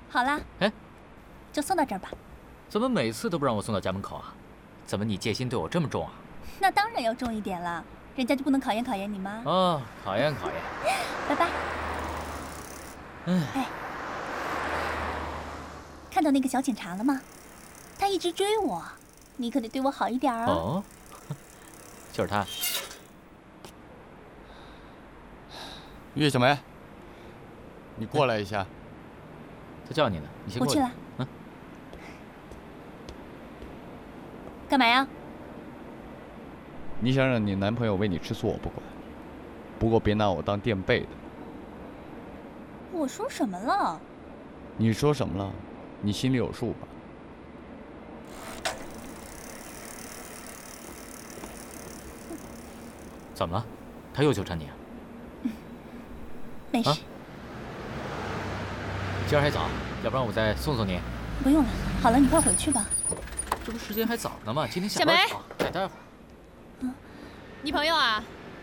好啦， 哎， 就送到这儿吧。 怎么每次都不让我送到家门口啊？怎么你戒心对我这么重啊？ 那当然要重一点了，人家就不能考验考验你吗？ 哦，考验考验。 拜拜。哎，看到那个小警察了吗？他一直追我，你可得对我好一点啊。 哦，就是他。 岳小梅，你过来一下。 他叫你呢，你先过我去了。 嗯。 干嘛呀？ 你想让你男朋友为你吃素，我不管，不过别拿我当垫背的。 我说什么了？ 你说什么了？你心里有数吧？ 怎么了？他又纠缠你啊？ 没事。 今儿还早，要不然我再送送你。 不用了，好了，你快回去吧。 这不时间还早呢吗？今天下班早，再待会儿。 你朋友啊？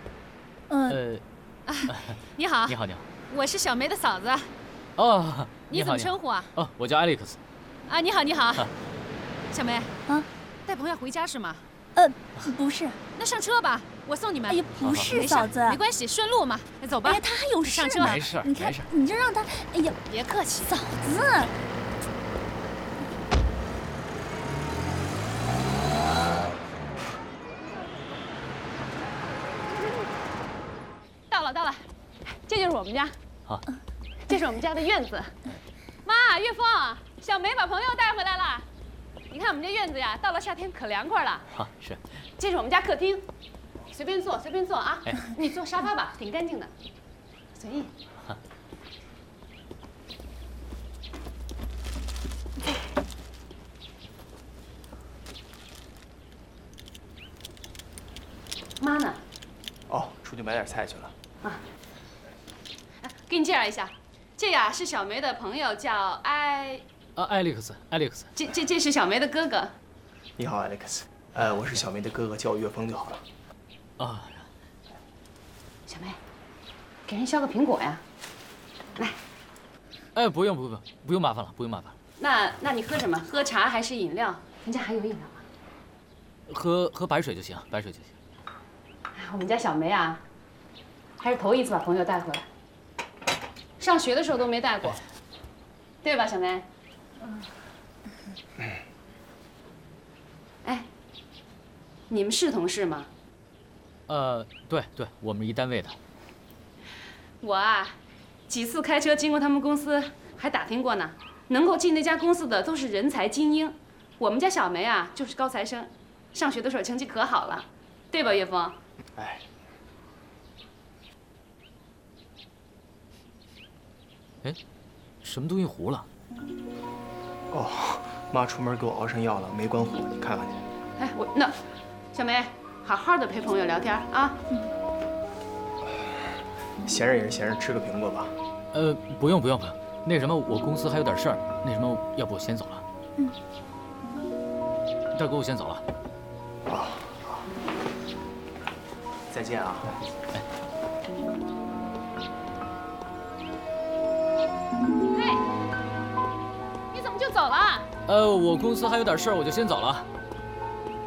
你好。 你好，你好。 我是小梅的嫂子。 哦， 你怎么称呼啊？ 哦，我叫 Alex。 啊，你好，你好。小梅。 啊？ 带朋友回家是吗？ 不是。 那上车吧，我送你们。 哎呀，不是，嫂子， 没关系，顺路嘛。那走吧。 哎呀，他还有事上车。 没事， 你看，你就让他，哎呀， 别客气， 嫂子。 到了，这就是我们家。 好， 这是我们家的院子。妈，岳峰，小梅把朋友带回来了。你看我们这院子呀，到了夏天可凉快了。 好，是。 这是我们家客厅，随便坐，随便坐啊。你坐沙发吧，挺干净的，随意。妈呢？ 哦，出去买点菜去了。 给你介绍一下，这呀是小梅的朋友，叫艾利克斯。 这是小梅的哥哥。 你好，Alex。我是小梅的哥哥，叫我岳峰就好了。 啊。 小梅，给人削个苹果呀。来。 哎，不用麻烦了，不用麻烦了。 那你喝什么？喝茶还是饮料？人家还有饮料吗？ 喝白水就行，白水就行。 我们家小梅啊，还是头一次把朋友带回来。上学的时候都没带过，对吧，小梅？哎，你们是同事吗？ 对，我们一单位的。 我啊，几次开车经过他们公司，还打听过呢。能够进那家公司的都是人才精英，我们家小梅啊就是高材生，上学的时候成绩可好了，对吧，岳峰？ 哎。 哎，什么东西糊了？ 哦，妈出门给我熬上药了，没关火，你看看去。 哎，那小梅，好好的陪朋友聊天啊。 闲着也是闲着，吃个苹果吧。 不用，那什么，我公司还有点事儿，那什么，要不我先走了。大哥，我先走了。 好。再见啊。 嘿，你怎么就走了？ 我公司还有点事儿，我就先走了。